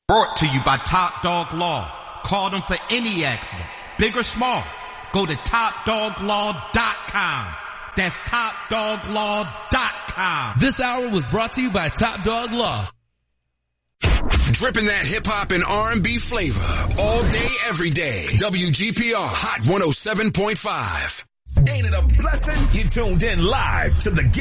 Brought to you by Top Dog Law. Call them for any accident, big or small. Go to TopDogLaw.com. That's TopDogLaw.com. This hour was brought to you by Top Dog Law. Dripping that hip-hop and R&B flavor all day, every day. WGPR Hot 107.5. Ain't it a blessing? You tuned in live to the